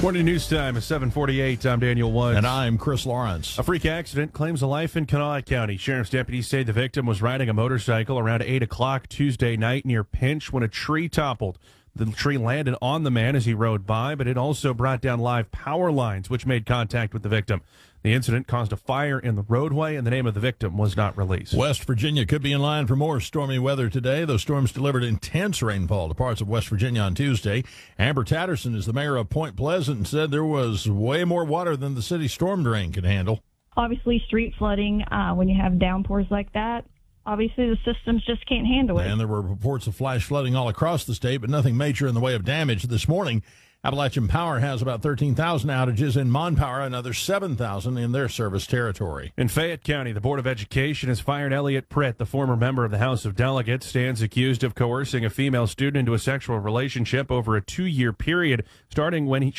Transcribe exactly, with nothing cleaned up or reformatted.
Morning news time is seven forty-eight. I'm Daniel Woods. And I'm Chris Lawrence. A freak accident claims a life in Kanawha County. Sheriff's deputies say the victim was riding a motorcycle around eight o'clock Tuesday night near Pinch when a tree toppled. The tree landed on the man as he rode by, but it also brought down live power lines, which made contact with the victim. The incident caused a fire in the roadway, and the name of the victim was not released. West Virginia could be in line for more stormy weather today. Those storms delivered intense rainfall to parts of West Virginia on Tuesday. Amber Tatterson is the mayor of Point Pleasant and said there was way more water than the city storm drain could handle. Obviously, street flooding, uh, when you have downpours like that, obviously the systems just can't handle it. And there were reports of flash flooding all across the state, but nothing major in the way of damage. This morning, Appalachian Power has about thirteen thousand outages, and Mon Power another seven thousand in their service territory. In Fayette County, the Board of Education has fired Elliot Pritt. The former member of the House of Delegates stands accused of coercing a female student into a sexual relationship over a two-year period, starting when he